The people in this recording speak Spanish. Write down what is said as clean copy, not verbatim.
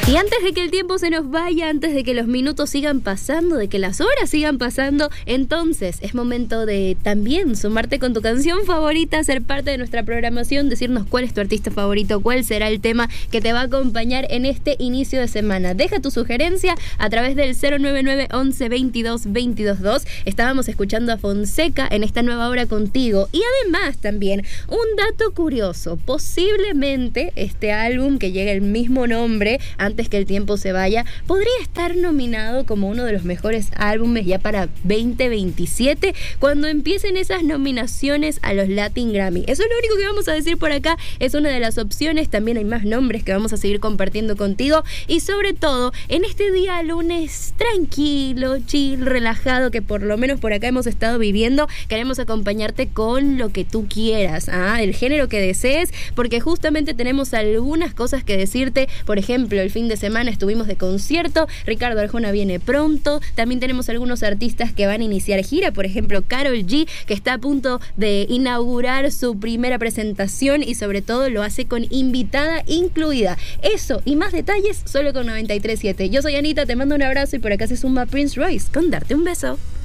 Y antes de que el tiempo se nos vaya, antes de que los minutos sigan pasando, de que las horas sigan pasando, entonces es momento de también sumarte con tu canción favorita, ser parte de nuestra programación, decirnos cuál es tu artista favorito, cuál será el tema que te va a acompañar en este inicio de semana. Deja tu sugerencia a través del 099 11 22 22 2. Estábamos escuchando a Fonseca en esta nueva hora contigo. Y además también un dato curioso, posiblemente este álbum que llega el mismo nombre, Antes que el tiempo se vaya, podría estar nominado como uno de los mejores álbumes ya para 2027, cuando empiecen esas nominaciones a los Latin Grammy. Eso es lo único que vamos a decir por acá, es una de las opciones. También hay más nombres que vamos a seguir compartiendo contigo, y sobre todo en este día lunes tranquilo, chill, relajado, que por lo menos por acá hemos estado viviendo, queremos acompañarte con lo que tú quieras, el género que desees, porque justamente tenemos algunas cosas que decirte. Por ejemplo, el fin de semana estuvimos de concierto, Ricardo Arjona viene pronto, también tenemos algunos artistas que van a iniciar gira, por ejemplo Karol G, que está a punto de inaugurar su primera presentación y sobre todo lo hace con invitada incluida. Eso y más detalles solo con 93.7. Yo soy Anita, te mando un abrazo y por acá se suma Prince Royce con Darte un beso.